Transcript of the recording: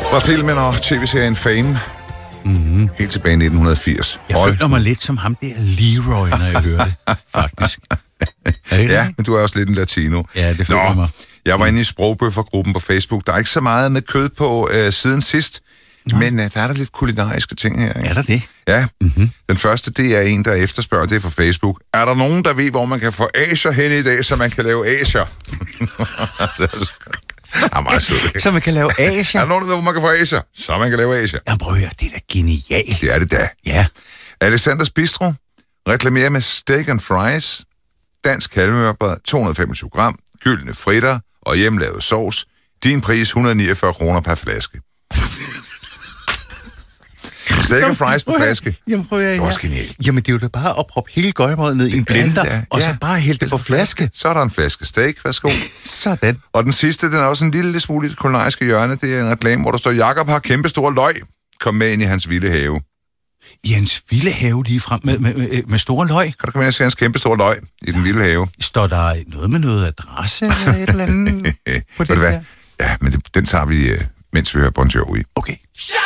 Fra filmen og tv-serien Fame. Mm-hmm. Helt tilbage i 1980. Jeg føler mig lidt som ham der Leroy, når jeg hører det, faktisk. Ja, men du er også lidt en latino. Ja, det føler mig. Jeg var inde i Sprogbøffer-gruppen på Facebook. Der er ikke så meget med kød på siden sidst, men der er der lidt kulinariske ting her. Ikke? Er der det? Ja. Mm-hmm. Den første, det er en, der efterspørger, det er fra Facebook. Er der nogen, der ved, hvor man kan få asier hen i dag, så man kan lave asier? Så man kan lave asier? Er der nogen, der ved, hvor man kan få asier, så man kan lave asier? Ja, prøv at høre, det er da genialt. Det er det da. Ja. Alexanders Bistro reklamerer med steak and fries, dansk halvmørbrad, 225 gram, gyldne fritter og hjemmelavet sovs. Din pris 149 kroner per flaske. Steak and fries på flaske. Jamen prøv at høre. Det var også genialt. Jamen det er jo da bare at proppe hele gøjmåden ned i en blender, og så bare hælde det på flaske. Så er der en flaske steak, værsgo. Sådan. Og den sidste, den er også en lille smule kulinariske hjørne. Det er en reklame, hvor der står, Jakob har kæmpe store løg. Kom med ind i hans vilde have. I hans vilde have lige frem med store løg? Kan du komme ind og se hans kæmpe store løg i den vilde have? Står der noget med noget adresse eller et eller andet på det der? Ja, men den tager vi, mens vi hører Bon Jovi. Okay.